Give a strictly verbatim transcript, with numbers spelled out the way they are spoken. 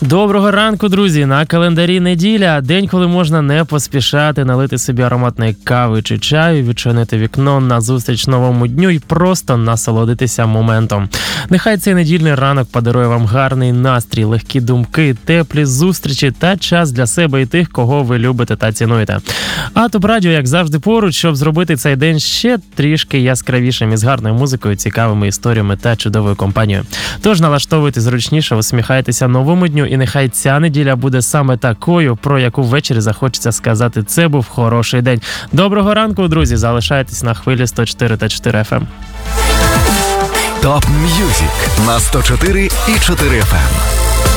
Доброго ранку, друзі! На календарі неділя. День, коли можна не поспішати, налити собі ароматної кави чи чаю, відчинити вікно назустріч новому дню і просто насолодитися моментом. Нехай цей недільний ранок подарує вам гарний настрій, легкі думки, теплі зустрічі та час для себе і тих, кого ви любите та цінуєте. А Топ Радіо, як завжди, поруч, щоб зробити цей день ще трішки яскравішим із гарною музикою, цікавими історіями та чудовою компанією. Тож налаштовуйтесь зручніше, усміхайтеся новому дню, і нехай ця неділя буде саме такою, про яку ввечері захочеться сказати: це був хороший день. Доброго ранку, друзі! Залишайтесь на хвилі сто чотири та чотири еф ем. Топ М'юзик на сто чотири і чотири еф ем.